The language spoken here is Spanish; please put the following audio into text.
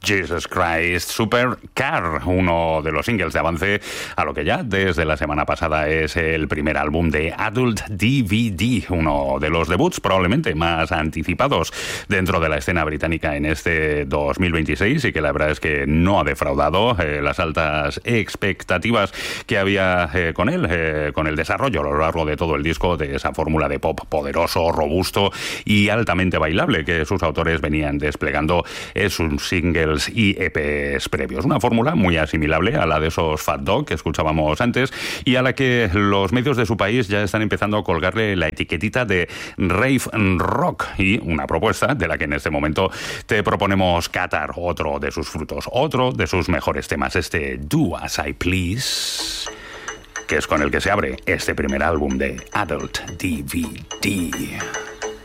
Jesus Christ Supercar, uno de los singles de avance a lo que ya desde la semana pasada es el primer álbum de Adult DVD, uno de los debuts probablemente más anticipados dentro de la escena británica en este 2026 y que la verdad es que no ha defraudado las altas expectativas que había con él, con el desarrollo a lo largo de todo el disco de esa fórmula de pop poderoso, robusto y altamente bailable que sus autores venían desplegando en sus singles y EPs previos. Una fórmula muy asimilable a la de esos Fat Dog que escuchábamos antes y a la que los medios de su país ya están empezando a colgarle la etiquetita de rave rock, y una propuesta de la que en este momento te proponemos catar otro de sus frutos, otro de sus mejores temas, este Do As I Please, que es con el que se abre este primer álbum de Adult DVD.